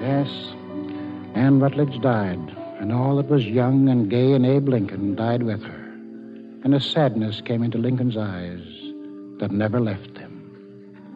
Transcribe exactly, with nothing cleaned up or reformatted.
Yes, Anne Rutledge died, and all that was young and gay in Abe Lincoln died with her. And a sadness came into Lincoln's eyes that never left them.